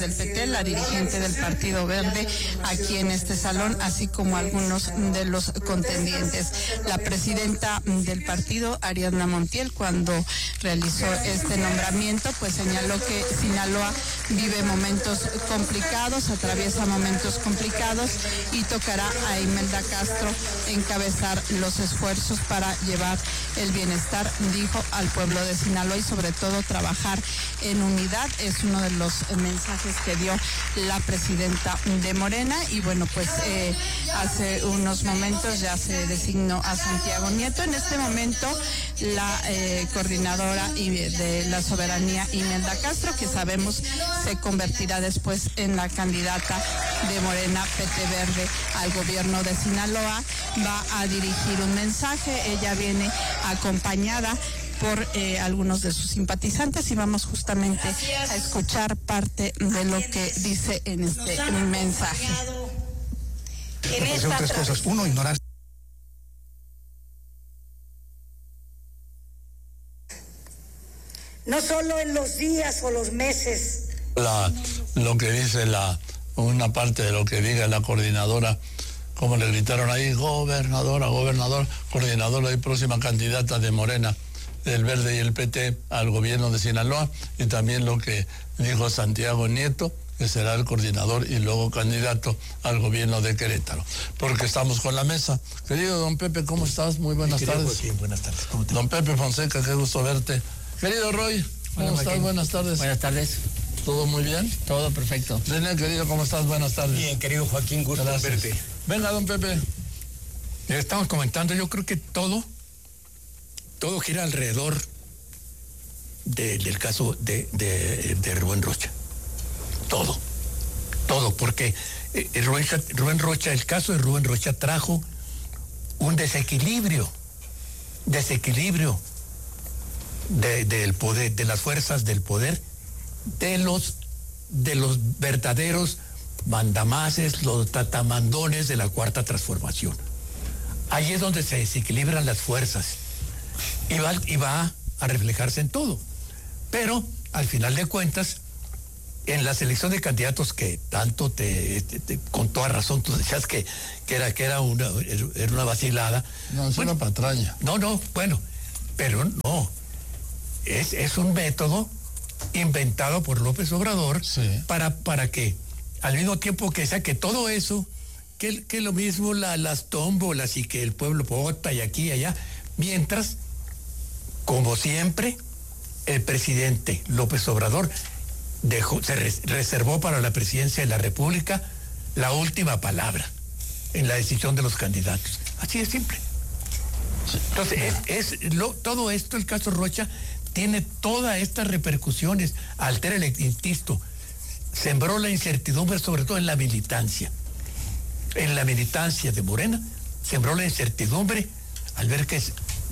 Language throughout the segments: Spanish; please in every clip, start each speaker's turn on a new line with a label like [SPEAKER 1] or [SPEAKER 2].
[SPEAKER 1] del PT, la dirigente del Partido Verde, aquí en este salón, así como algunos de los contendientes. La presidenta del partido, Ariadna Montiel, cuando realizó este nombramiento, pues señaló que Sinaloa vive momentos complicados, atraviesa momentos complicados y tocará a Imelda Castro encabezar los esfuerzos para llevar el bienestar, dijo, al pueblo de Sinaloa y sobre todo trabajar en unidad. Es uno de los mensajes que dio la presidenta de Morena. Y bueno, pues hace unos momentos ya se designó a Santiago Nieto. En este momento la coordinadora de la soberanía, Imelda Castro, que sabemos se convertirá después en la candidata de Morena PT Verde al gobierno de Sinaloa, va a dirigir un mensaje. Ella viene acompañada por algunos de sus simpatizantes y vamos justamente a escuchar parte de lo que dice en este mensaje.
[SPEAKER 2] Son tres cosas. Uno, ignorar.
[SPEAKER 3] No solo en los días o los meses.
[SPEAKER 4] Lo que dice una parte de lo que diga la coordinadora, como le gritaron ahí, gobernadora, coordinadora y próxima candidata de Morena, del Verde y el PT al gobierno de Sinaloa, y también lo que dijo Santiago Nieto, que será el coordinador y luego candidato al gobierno de Querétaro. Porque estamos con la mesa. Querido don Pepe, ¿cómo estás? Muy buenas tardes.
[SPEAKER 2] Joaquín, buenas tardes.
[SPEAKER 4] Don Pepe Fonseca, qué gusto verte. Querido Roy, ¿cómo estás? Buenas tardes.
[SPEAKER 5] Buenas tardes.
[SPEAKER 4] ¿Todo muy bien?
[SPEAKER 5] Todo perfecto.
[SPEAKER 4] René, querido, ¿cómo estás? Buenas tardes.
[SPEAKER 2] Bien, querido Joaquín, gusto verte.
[SPEAKER 4] Venga, don Pepe.
[SPEAKER 2] Estamos comentando, yo creo que todo gira alrededor del caso de Rubén Rocha. Todo, porque Rubén Rocha, el caso de Rubén Rocha trajo un desequilibrio del poder, de las fuerzas del poder, de los verdaderos mandamases, los tatamandones de la Cuarta Transformación. Ahí es donde se desequilibran las fuerzas y va a reflejarse en todo. Pero al final de cuentas, en la selección de candidatos que tanto con toda razón tú decías que era una vacilada.
[SPEAKER 4] No, es una patraña.
[SPEAKER 2] Pero no. Es un método inventado por López Obrador, sí, para que al mismo tiempo que sea que todo eso, que lo mismo las tómbolas y que el pueblo vota y aquí y allá, mientras, como siempre, el presidente López Obrador reservó para la presidencia de la República la última palabra en la decisión de los candidatos. Así de simple. Entonces, todo esto, el caso Rocha, tiene todas estas repercusiones, altera insisto, sembró la incertidumbre sobre todo en la militancia. En la militancia de Morena, sembró la incertidumbre al ver que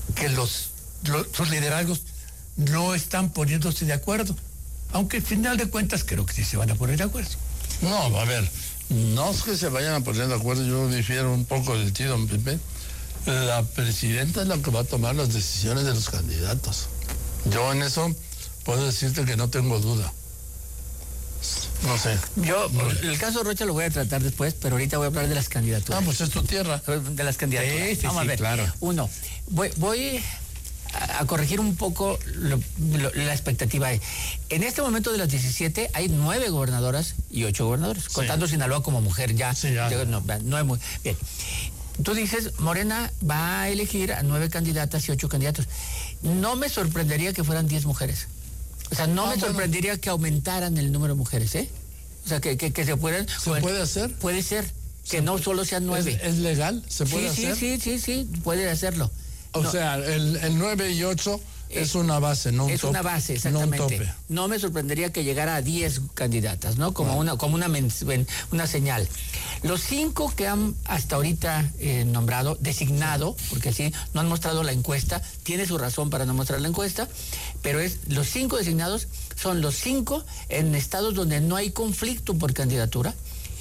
[SPEAKER 2] sus liderazgos no están poniéndose de acuerdo. Aunque al final de cuentas creo que sí se van a poner de acuerdo.
[SPEAKER 4] No, a ver, no es que se vayan a poner de acuerdo, yo difiero un poco del tío, don Pepe. La presidenta es la que va a tomar las decisiones de los candidatos. Yo en eso puedo decirte que no tengo duda. No sé.
[SPEAKER 5] El caso Rocha lo voy a tratar después, pero ahorita voy a hablar de las candidaturas.
[SPEAKER 4] Pues es tu tierra.
[SPEAKER 5] De las candidaturas.
[SPEAKER 2] Sí,
[SPEAKER 5] vamos a ver.
[SPEAKER 2] Claro.
[SPEAKER 5] Uno, voy a corregir un poco la expectativa. En este momento de las 17 hay 9 gobernadoras y 8 gobernadores, sí, contando Sinaloa como mujer ya.
[SPEAKER 4] Sí, ya.
[SPEAKER 5] No es muy bien. Tú dices, Morena va a elegir a 9 candidatas y 8 candidatos. No me sorprendería que fueran 10 mujeres. O sea, no me sorprendería que aumentaran el número de mujeres, ¿eh? O sea, que se puedan...
[SPEAKER 4] ¿Se puede hacer?
[SPEAKER 5] Puede ser, que no solo sean 9.
[SPEAKER 4] ¿Es legal? ¿Se puede hacer?
[SPEAKER 5] Sí, puede hacerlo.
[SPEAKER 4] O sea, el 9 y 8 es una base, no un tope.
[SPEAKER 5] Es una base, exactamente.
[SPEAKER 4] No un tope.
[SPEAKER 5] No me sorprendería que llegara a 10 candidatas, ¿no? Como una señal. Los 5 que han hasta ahorita nombrado, designado, porque sí, no han mostrado la encuesta, tiene su razón para no mostrar la encuesta, pero los 5 designados son los 5 en estados donde no hay conflicto por candidatura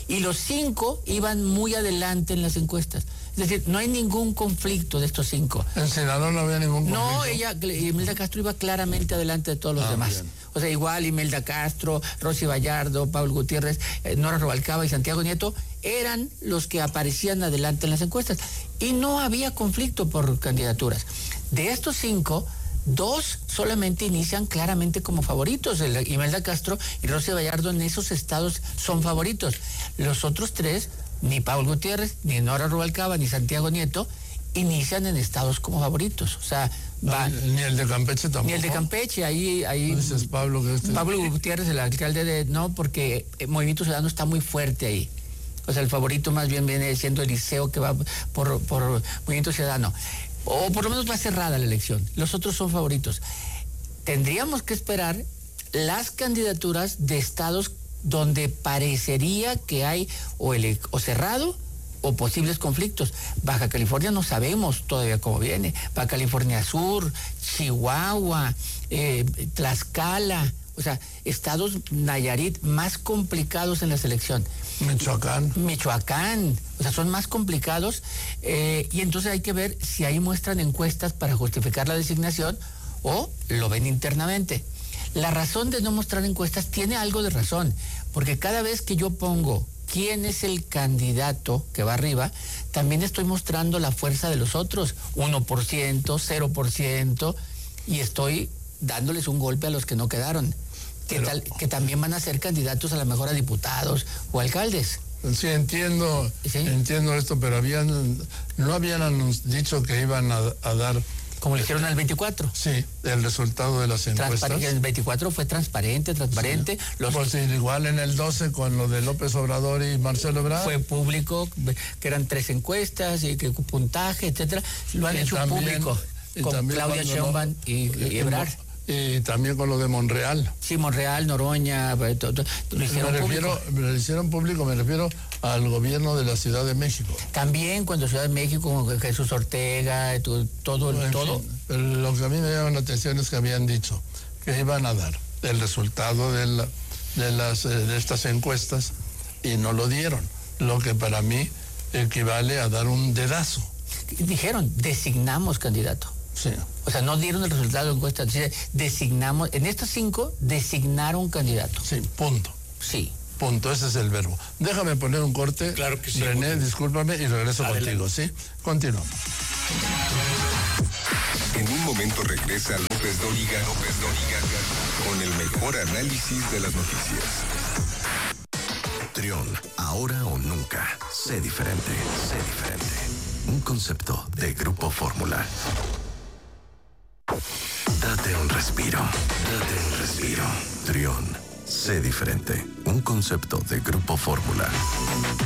[SPEAKER 5] Y los 5 iban muy adelante en las encuestas. Es decir, no hay ningún conflicto de estos 5.
[SPEAKER 4] En Sinaloa no había ningún conflicto.
[SPEAKER 5] No, Imelda Castro iba claramente adelante de todos los demás.
[SPEAKER 4] Bien.
[SPEAKER 5] O sea, igual Imelda Castro, Rosy Vallardo, Pablo Gutiérrez, Nora Rubalcaba y Santiago Nieto eran los que aparecían adelante en las encuestas. Y no había conflicto por candidaturas. De estos 5, 2 solamente inician claramente como favoritos. Imelda Castro y Rosy Vallardo en esos estados son favoritos. Los otros 3, ni Pablo Gutiérrez, ni Nora Rubalcaba, ni Santiago Nieto, inician en estados como favoritos. O sea,
[SPEAKER 4] ni el de Campeche tampoco.
[SPEAKER 5] Ni el de Campeche, ahí
[SPEAKER 4] dices Pablo
[SPEAKER 5] Gutiérrez, el alcalde no, porque Movimiento Ciudadano está muy fuerte ahí. O sea, el favorito más bien viene siendo Eliseo, que va por Movimiento Ciudadano. O por lo menos va cerrada la elección. Los otros son favoritos. Tendríamos que esperar las candidaturas de estados donde parecería que hay o cerrado o posibles conflictos. Baja California no sabemos todavía cómo viene. Baja California Sur, Chihuahua, Tlaxcala, o sea, estados Nayarit más complicados en la selección. Michoacán, o sea, son más complicados y entonces hay que ver si ahí muestran encuestas para justificar la designación o lo ven internamente. La razón de no mostrar encuestas tiene algo de razón, porque cada vez que yo pongo quién es el candidato que va arriba, también estoy mostrando la fuerza de los otros, 1%, 0%, y estoy dándoles un golpe a los que no quedaron, que también van a ser candidatos a lo mejor a diputados o alcaldes.
[SPEAKER 4] Sí, entiendo esto, pero no habían dicho que iban a dar...
[SPEAKER 5] Como lo hicieron al 24.
[SPEAKER 4] Sí, el resultado de las encuestas.
[SPEAKER 5] El 24 fue transparente. Sí.
[SPEAKER 4] Pues igual en el 12 con lo de López Obrador y Marcelo Ebrard.
[SPEAKER 5] Fue público, que eran 3 encuestas, y que puntaje, etcétera. Lo han hecho también, público, con Claudia Sheinbaum y Ebrard.
[SPEAKER 4] Y también con lo de Monreal.
[SPEAKER 5] Sí, Monreal, Noroña, lo hicieron público.
[SPEAKER 4] Lo hicieron público, me refiero al gobierno de la Ciudad de México.
[SPEAKER 5] También cuando Ciudad de México, Jesús Ortega, todo.
[SPEAKER 4] Fin, pero lo que a mí me llama la atención es que habían dicho que iban a dar el resultado de estas encuestas y no lo dieron, lo que para mí equivale a dar un dedazo.
[SPEAKER 5] Dijeron, designamos candidato.
[SPEAKER 4] Sí.
[SPEAKER 5] O sea, no dieron el resultado de la encuesta, designamos, en estas 5 designaron candidato.
[SPEAKER 4] Sí, punto.
[SPEAKER 5] Sí.
[SPEAKER 4] Punto, ese es el verbo. Déjame poner un corte.
[SPEAKER 2] Claro que sí.
[SPEAKER 4] René, discúlpame y regreso contigo, ¿sí? Continuamos.
[SPEAKER 6] En un momento regresa López Dóriga con el mejor análisis de las noticias.
[SPEAKER 7] Trión, ahora o nunca. Sé diferente. Un concepto de Grupo Fórmula. Date un respiro. Trión, sé diferente. Un concepto de Grupo Fórmula.